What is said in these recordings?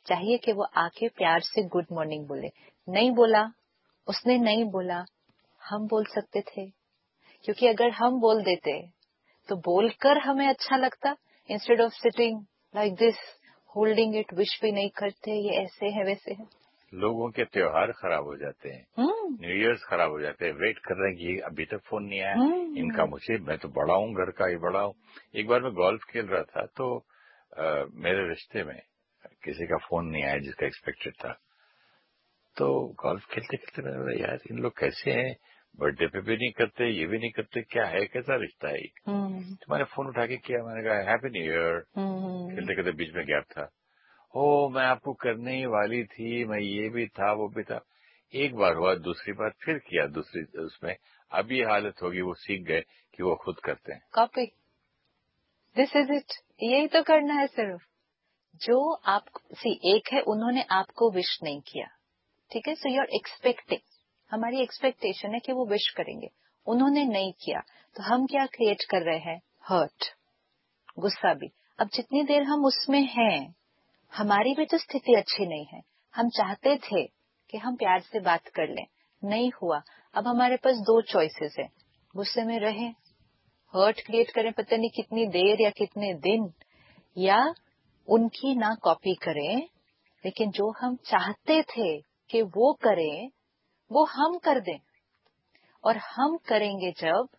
चाहिए कि वो आके प्यार से गुड मॉर्निंग बोले। नहीं बोला, उसने नहीं बोला, हम बोल सकते थे, क्योंकि अगर हम बोल देते तो बोलकर हमें अच्छा लगता, instead of sitting like this holding it, wish भी नहीं करते, ये ऐसे है वैसे है। लोगों के त्योहार खराब हो जाते हैं, न्यू ईयर्स खराब हो जाते हैं, वेट कर रहे हैं कि अभी तक फोन नहीं आया इनका, मुझे, मैं तो बड़ा हूँ, घर का ही बड़ा हूँ। एक बार मैं गोल्फ खेल रहा था तो मेरे रिश्ते में किसी का फोन नहीं आया जिसका एक्सपेक्टेड था। तो गोल्फ खेलते खेलते मैंने बोला यार इन लोग कैसे हैं, बर्थडे पे भी नहीं करते, ये भी नहीं करते, क्या है, कैसा रिश्ता है। तो मैंने फोन उठा के किया, मैंने कहा हैप्पी न्यू ईयर। खेलते खेलते बीच में गैप था, ओ मैं आपको करने ही वाली थी, मैं ये भी था वो भी था। एक बार हुआ, दूसरी बार फिर किया, दूसरी उसमें अब ये हालत होगी, वो सीख गए कि वो खुद करते हैं। कॉपी, दिस इज इट, यही तो करना है सिर्फ। जो आप एक है, उन्होंने आपको विश नहीं किया, ठीक है, सो यू आर एक्सपेक्टिंग, हमारी एक्सपेक्टेशन है कि वो विश करेंगे, उन्होंने नहीं किया, तो हम क्या क्रिएट कर रहे हैं, हर्ट, गुस्सा भी। अब जितनी देर हम उसमें हैं, हमारी भी तो स्थिति अच्छी नहीं है, हम चाहते थे कि हम प्यार से बात कर लें, नहीं हुआ। अब हमारे पास दो चॉइसेस है, गुस्से में रहें, हर्ट क्रिएट करें पता नहीं कितनी देर या कितने दिन, या उनकी ना कॉपी करें, लेकिन जो हम चाहते थे कि वो करें वो हम कर दें। और हम करेंगे जब,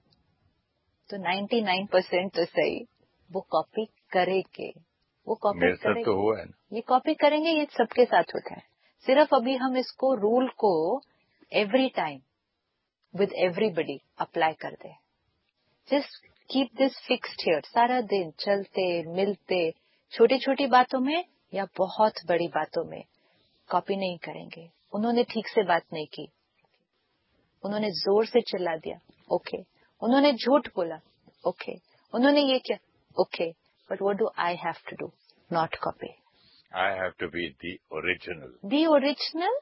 तो 99% तो सही वो कॉपी करेंगे, वो कॉपी मेरे साथ करेंगे, तो हुआ है ना, ये कॉपी करेंगे, ये सबके साथ होता है। सिर्फ अभी हम इसको रूल को every time with everybody apply कर दें। Just keep this fixed here, सारा दिन चलते मिलते, छोटी छोटी बातों में या बहुत बड़ी बातों में कॉपी नहीं करेंगे। उन्होंने ठीक से बात नहीं की, उन्होंने जोर से चिल्ला दिया, ओके, उन्होंने झूठ बोला, ओके, उन्होंने ये किया, okay, but what do I have to do, not copy, I have to be the original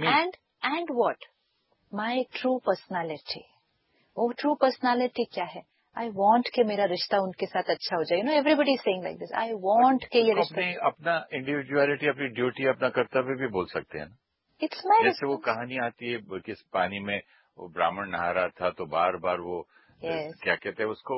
and what, my true personality. वो ट्रू पर्सनालिटी क्या है, आई वांट कि मेरा रिश्ता उनके साथ अच्छा हो जाए। You know everybody saying like this, I want कि ये रिश्ता, अपना इंडिविजुअलिटी, अपनी ड्यूटी, अपना कर्तव्य भी बोल सकते हैं ना। इट्स माय जैसे वो कहानी आती है किस पानी में वो ब्राह्मण नहा रहा था तो बार बार वो क्या कहते हैं उसको,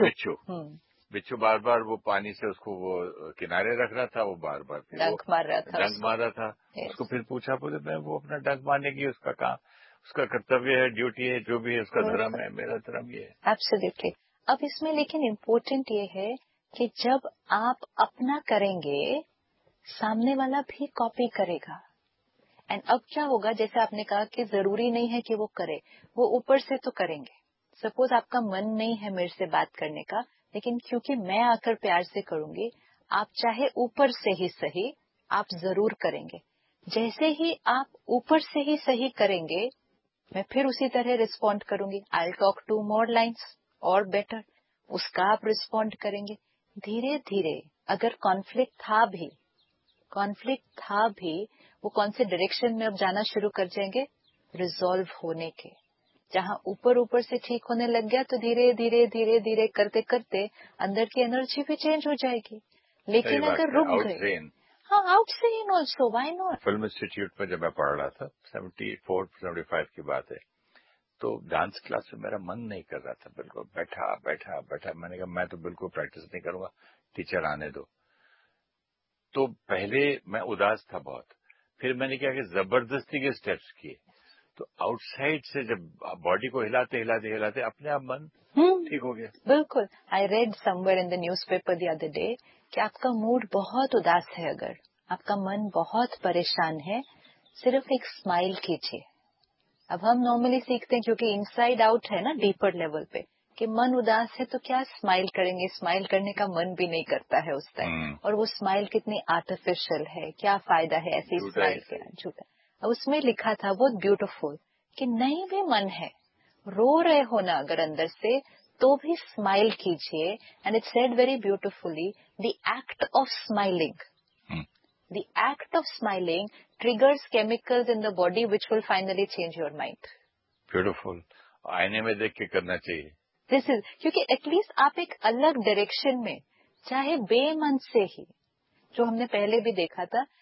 बिच्छू बार बार वो पानी से उसको वो किनारे रख रहा था, वो बार बार फिर डंक मार रहा था, उसको फिर पूछा, बोले मैं वो अपना डंक मारने की उसका काम, उसका कर्तव्य है, ड्यूटी है, जो भी है उसका धर्म है, मेरा धर्म ये है। एब्सोल्युटली। अब इसमें लेकिन इम्पोर्टेंट ये है कि जब आप अपना करेंगे, सामने वाला भी कॉपी करेगा। एंड अब क्या होगा, जैसे आपने कहा कि जरूरी नहीं है कि वो करे, वो ऊपर से तो करेंगे। सपोज आपका मन नहीं है मेरे से बात करने का, लेकिन क्योंकि मैं आकर प्यार से करूंगी, आप चाहे ऊपर से ही सही, आप जरूर करेंगे। जैसे ही आप ऊपर से ही सही करेंगे, मैं फिर उसी तरह रिस्पॉन्ड करूंगी, I talk to more lines और बेटर, उसका आप रिस्पॉन्ड करेंगे। धीरे धीरे अगर कॉन्फ्लिक्ट था भी, वो कौन से डायरेक्शन में अब जाना शुरू कर जाएंगे, रिजॉल्व होने के। जहां ऊपर ऊपर से ठीक होने लग गया, तो धीरे धीरे धीरे धीरे करते करते अंदर की एनर्जी भी चेंज हो जाएगी। लेकिन अगर रुक गए, हाँ, आउट से in also, why not. Film institute में जब मैं पढ़ रहा था, 74-75 की बात है, तो डांस क्लास में मेरा मन नहीं कर रहा था, बिल्कुल बैठा बैठा बैठा, मैंने कहा मैं तो बिल्कुल प्रैक्टिस नहीं करूंगा, टीचर आने दो। तो पहले मैं उदास था बहुत, फिर मैंने क्या कि जबरदस्ती के स्टेप्स किए, तो आउटसाइड से जब बॉडी को हिलाते हिलाते हिलाते अपने आप मन ठीक हो गया। बिल्कुल। I read somewhere in the newspaper the other day कि आपका मूड बहुत उदास है, अगर आपका मन बहुत परेशान है, सिर्फ एक स्माइल कीजिए। अब हम नॉर्मली सीखते हैं, क्योंकि इनसाइड आउट है ना, डीपर लेवल पे, कि मन उदास है तो क्या स्माइल करेंगे, स्माइल करने का मन भी नहीं करता है उस टाइम। और वो स्माइल कितनी आर्टिफिशियल है, क्या फायदा है ऐसी स्माइल का, झूठा। अब उसमें लिखा था बहुत ब्यूटीफुल कि नहीं भी मन है, रो रहे हो ना अगर अंदर से, तो भी स्माइल कीजिए। And it said very beautifully, the act of smiling, the act of smiling triggers chemicals in the body which will finally change your mind. Beautiful. आईने में देख के करना चाहिए। This is, क्योंकि एटलीस्ट आप एक अलग डायरेक्शन में, चाहे बेमन से ही, जो हमने पहले भी देखा था